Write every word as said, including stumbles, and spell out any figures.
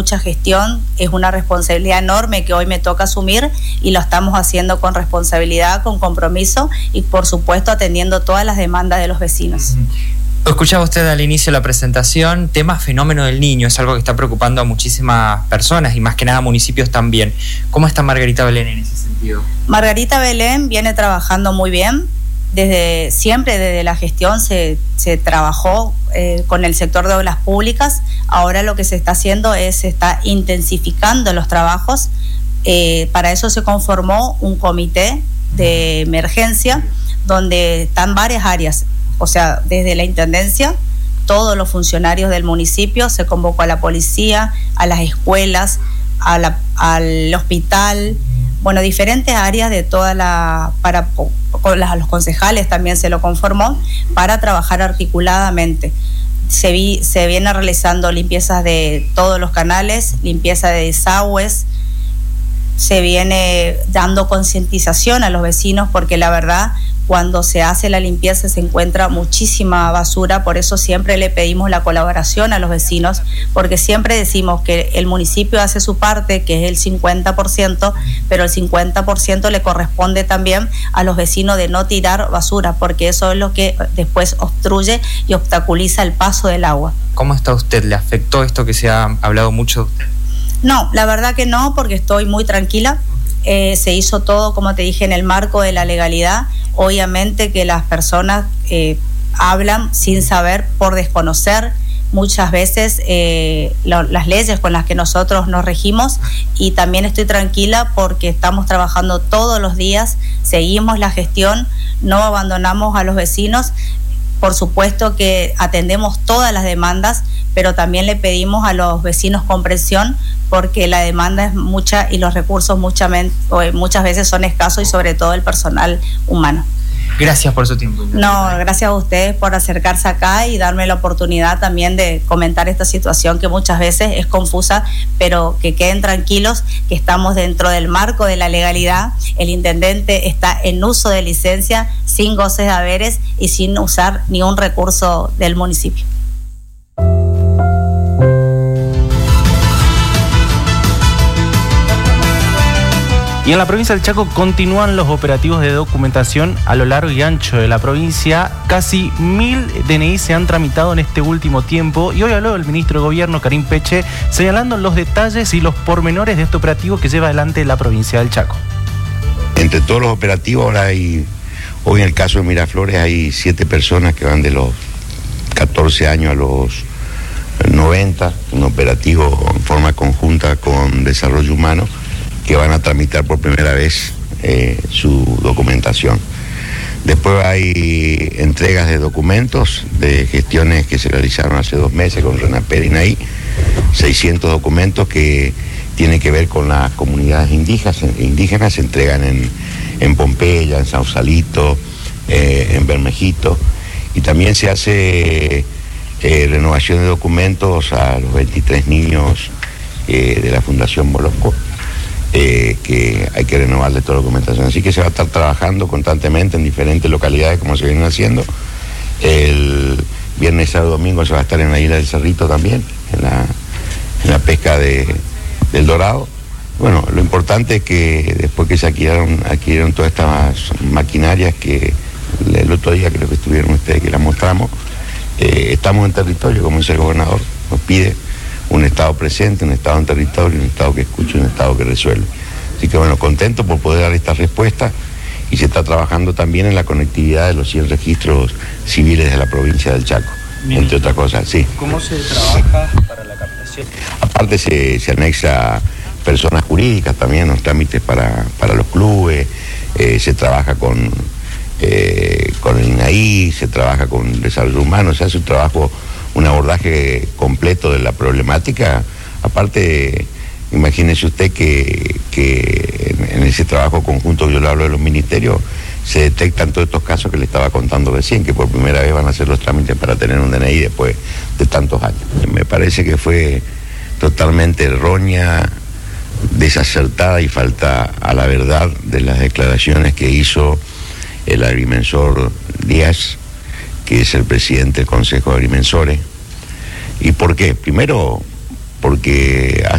mucha gestión, es una responsabilidad enorme que hoy me toca asumir y lo estamos haciendo con responsabilidad, con compromiso y por supuesto atendiendo todas las demandas de los vecinos. Lo escuchaba usted al inicio de la presentación, tema fenómeno del niño, es algo que está preocupando a muchísimas personas y más que nada municipios también. ¿Cómo está Margarita Belén en ese sentido? Margarita Belén viene trabajando muy bien. Desde siempre, desde la gestión se, se trabajó eh, con el sector de obras públicas. Ahora lo que se está haciendo es, se está intensificando los trabajos. Eh, para eso se conformó un comité de emergencia donde están varias áreas, o sea, desde la intendencia, todos los funcionarios del municipio, se convocó a la policía, a las escuelas, a la, al hospital, bueno, diferentes áreas de toda la, para con las, a los concejales también se lo conformó para trabajar articuladamente. Se, vi, se viene realizando limpiezas de todos los canales, limpieza de desagües, se viene dando concientización a los vecinos porque la verdad cuando se hace la limpieza se encuentra muchísima basura, por eso siempre le pedimos la colaboración a los vecinos, porque siempre decimos que el municipio hace su parte, que es el cincuenta por ciento, pero el cincuenta por ciento le corresponde también a los vecinos de no tirar basura, porque eso es lo que después obstruye y obstaculiza el paso del agua. ¿Cómo está usted? ¿Le afectó esto que se ha hablado mucho de usted? No, la verdad que no, porque estoy muy tranquila. Eh, se hizo todo, como te dije, en el marco de la legalidad. Obviamente que las personas eh, hablan sin saber, por desconocer muchas veces eh, lo, las leyes con las que nosotros nos regimos, y también estoy tranquila porque estamos trabajando todos los días, seguimos la gestión, no abandonamos a los vecinos. Por supuesto que atendemos todas las demandas, pero también le pedimos a los vecinos comprensión porque la demanda es mucha y los recursos mucha, muchas veces son escasos y sobre todo el personal humano. Gracias por su tiempo. No, gracias a ustedes por acercarse acá y darme la oportunidad también de comentar esta situación que muchas veces es confusa, pero que queden tranquilos que estamos dentro del marco de la legalidad. El intendente está en uso de licencia, sin goces de haberes y sin usar ni un recurso del municipio. Y en la provincia del Chaco continúan los operativos de documentación a lo largo y ancho de la provincia. Casi mil D N I se han tramitado en este último tiempo y hoy habló el ministro de Gobierno, Karim Peche, señalando los detalles y los pormenores de este operativo que lleva adelante la provincia del Chaco. Entre todos los operativos ahora hay, hoy en el caso de Miraflores hay siete personas que van de los catorce años a los noventa, un operativo en forma conjunta con Desarrollo Humano, que van a tramitar por primera vez eh, su documentación. Después hay entregas de documentos de gestiones que se realizaron hace dos meses con Renaper y Naí, seiscientos documentos que tienen que ver con las comunidades indígenas, indígenas se entregan en, en Pompeya, en Sausalito, eh, en Bermejito, y también se hace eh, renovación de documentos a los veintitrés niños eh, de la Fundación Molosco. Eh, que hay que renovarle toda la documentación, así que se va a estar trabajando constantemente en diferentes localidades como se vienen haciendo. El viernes, sábado, domingo se va a estar en la isla del Cerrito también, en la, en la pesca de, del Dorado. Bueno, lo importante es que después que se adquirieron, adquirieron todas estas maquinarias que el otro día creo que estuvieron ustedes, que las mostramos, eh, estamos en territorio, como dice el gobernador, nos pide un Estado presente, un Estado en territorio, un Estado que escuche, un Estado que resuelve. Así que bueno, contento por poder dar esta respuesta, y se está trabajando también en la conectividad de los cien registros civiles de la provincia del Chaco, bien, entre otras cosas, sí. ¿Cómo se trabaja para la captación? Aparte se, se anexa personas jurídicas también, los trámites para, para los clubes, eh, se trabaja con, eh, con el INAI, se trabaja con el Desarrollo Humano, se hace un trabajo, un abordaje completo de la problemática. Aparte, imagínese usted que, que en, en ese trabajo conjunto que yo le hablo de los ministerios, se detectan todos estos casos que le estaba contando recién, que por primera vez van a hacer los trámites para tener un D N I después de tantos años. Me parece que fue totalmente errónea, desacertada y falta a la verdad de las declaraciones que hizo el agrimensor Díaz, que es el presidente del Consejo de Agrimensores. ¿Y por qué? Primero, porque